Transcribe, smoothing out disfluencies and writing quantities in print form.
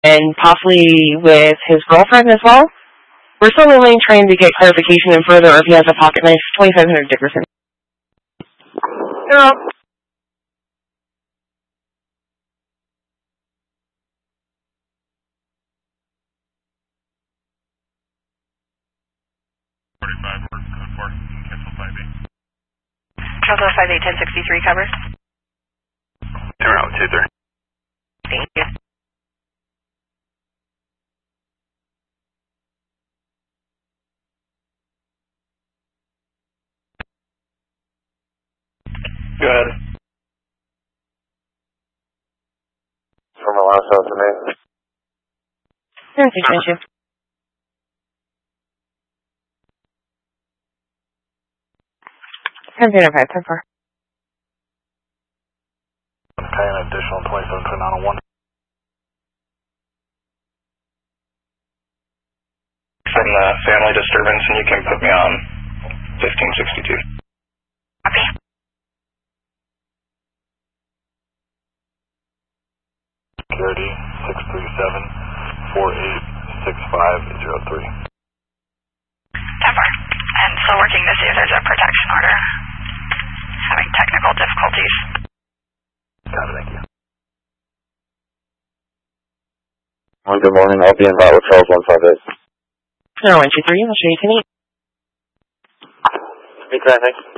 and possibly with his girlfriend as well. We're still only trying to get clarification and further if he has a pocket knife. 2500 Dickerson. No. Delta 58 1063 cover. Turn out 2-3. Thank you. Go ahead. From the last out to me. Thank you. Container 5, 10-4. Okay, an additional 27 2901. From the family disturbance, and you can put me on 1562. Copy. Security 637-486503. 10-4. And still working to see if there's a protection order. Having technical difficulties. Got it, thank you. Well, good morning. I'll be in route with Charles 158. No, 123. I'll show you tonight. Be great, thanks.